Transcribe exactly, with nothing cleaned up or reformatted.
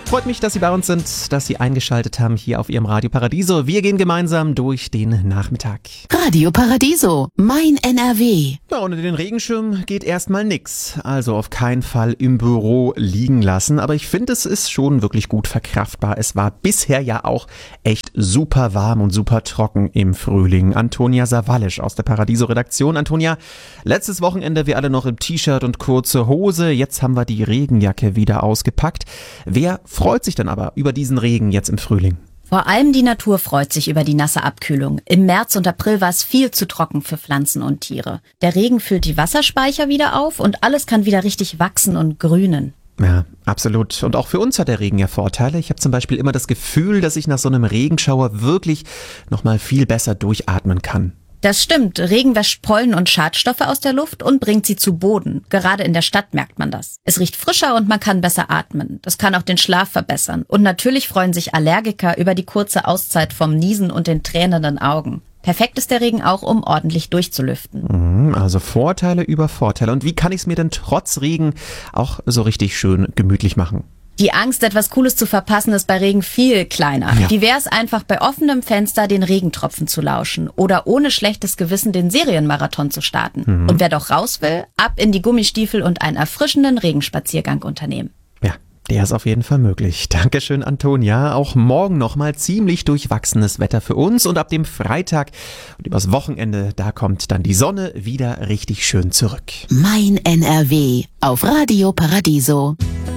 Freut mich, dass Sie bei uns sind, dass Sie eingeschaltet haben hier auf Ihrem Radio Paradiso. Wir gehen gemeinsam durch den Nachmittag. Radio Paradiso, mein N R W. Ja, ohne den Regenschirm geht erstmal nix. Also auf keinen Fall im Büro liegen lassen. Aber ich finde, es ist schon wirklich gut verkraftbar. Es war bisher ja auch echt super warm und super trocken im Frühling. Antonia Sawallisch aus der Paradiso-Redaktion. Antonia, letztes Wochenende wir alle noch im T-Shirt und kurze Hose. Jetzt haben wir die Regenjacke wieder ausgepackt. Wer freut sich dann aber über diesen Regen jetzt im Frühling? Vor allem die Natur freut sich über die nasse Abkühlung. Im März und April war es viel zu trocken für Pflanzen und Tiere. Der Regen füllt die Wasserspeicher wieder auf und alles kann wieder richtig wachsen und grünen. Ja, absolut. Und auch für uns hat der Regen ja Vorteile. Ich habe zum Beispiel immer das Gefühl, dass ich nach so einem Regenschauer wirklich nochmal viel besser durchatmen kann. Das stimmt. Regen wäscht Pollen und Schadstoffe aus der Luft und bringt sie zu Boden. Gerade in der Stadt merkt man das. Es riecht frischer und man kann besser atmen. Das kann auch den Schlaf verbessern. Und natürlich freuen sich Allergiker über die kurze Auszeit vom Niesen und den tränenden Augen. Perfekt ist der Regen auch, um ordentlich durchzulüften. Also Vorteile über Vorteile. Und wie kann ich es mir denn trotz Regen auch so richtig schön gemütlich machen? Die Angst, etwas Cooles zu verpassen, ist bei Regen viel kleiner. Ja. Wie wäre es einfach, bei offenem Fenster den Regentropfen zu lauschen oder ohne schlechtes Gewissen den Serienmarathon zu starten? Mhm. Und wer doch raus will, ab in die Gummistiefel und einen erfrischenden Regenspaziergang unternehmen. Ja, der ist auf jeden Fall möglich. Dankeschön, Antonia. Auch morgen nochmal ziemlich durchwachsenes Wetter für uns. Und ab dem Freitag und übers Wochenende, da kommt dann die Sonne wieder richtig schön zurück. Mein N R W auf Radio Paradiso.